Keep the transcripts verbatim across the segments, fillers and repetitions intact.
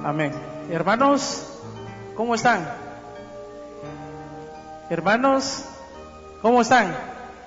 Amén. Hermanos, ¿cómo están? Hermanos, ¿cómo están?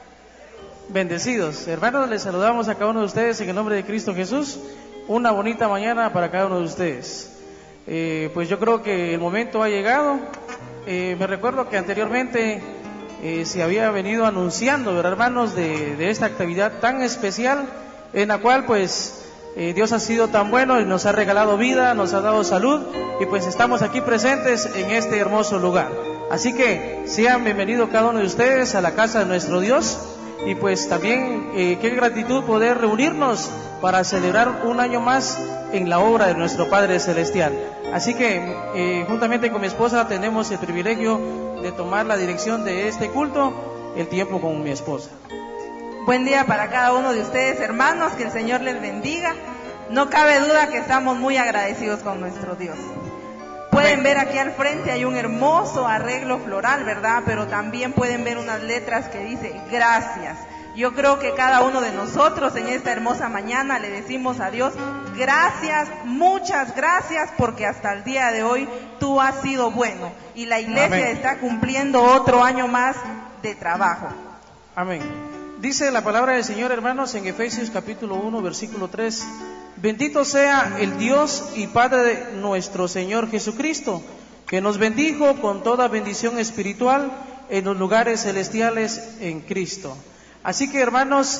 Bendecidos. Hermanos, les saludamos a cada uno de ustedes en el nombre de Cristo Jesús. Una bonita mañana para cada uno de ustedes. Eh, pues yo creo que el momento ha llegado. Eh, me recuerdo que anteriormente eh, se había venido anunciando, ¿verdad, hermanos, de, de esta actividad tan especial en la cual pues eh, Dios ha sido tan bueno y nos ha regalado vida, nos ha dado salud y pues estamos aquí presentes en este hermoso lugar. Así que sean bienvenidos cada uno de ustedes a la casa de nuestro Dios y pues también eh, qué gratitud poder reunirnos para celebrar un año más en la obra de nuestro Padre Celestial. Así que eh, juntamente con mi esposa tenemos el privilegio de tomar la dirección de este culto, el tiempo con mi esposa. Buen día para cada uno de ustedes, hermanos, que el Señor les bendiga. No cabe duda que estamos muy agradecidos con nuestro Dios. Pueden ver aquí al frente hay un hermoso arreglo floral, ¿verdad? Pero también pueden ver unas letras que dice gracias. Yo creo que cada uno de nosotros en esta hermosa mañana le decimos a Dios, gracias, muchas gracias, porque hasta el día de hoy tú has sido bueno y la iglesia Amén. Está cumpliendo otro año más de trabajo. Amén. Dice la palabra del Señor, hermanos, en Efesios capítulo uno, versículo tres, bendito sea el Dios y Padre de nuestro Señor Jesucristo, que nos bendijo con toda bendición espiritual en los lugares celestiales en Cristo. Así que, hermanos,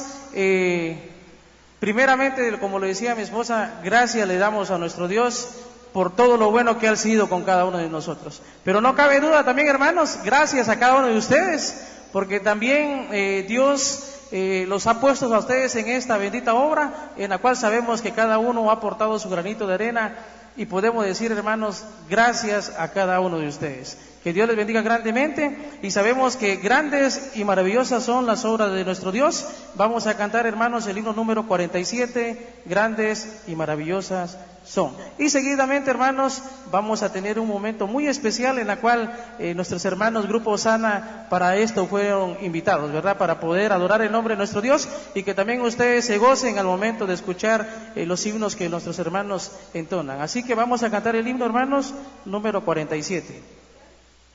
eh, primeramente, como le decía mi esposa, gracias le damos a nuestro Dios por todo lo bueno que ha sido con cada uno de nosotros. Pero no cabe duda también, hermanos, gracias a cada uno de ustedes, porque también eh, Dios eh, los ha puesto a ustedes en esta bendita obra, en la cual sabemos que cada uno ha aportado su granito de arena, y podemos decir, hermanos, gracias a cada uno de ustedes. Que Dios les bendiga grandemente, y sabemos que grandes y maravillosas son las obras de nuestro Dios. Vamos a cantar, hermanos, el himno número cuarenta y siete, grandes y maravillosas son. Y seguidamente, hermanos, vamos a tener un momento muy especial en la cual eh, nuestros hermanos Grupo Osana para esto fueron invitados, ¿verdad? Para poder adorar el nombre de nuestro Dios, y que también ustedes se gocen al momento de escuchar eh, los himnos que nuestros hermanos entonan. Así que vamos a cantar el himno, hermanos, número cuarenta y siete.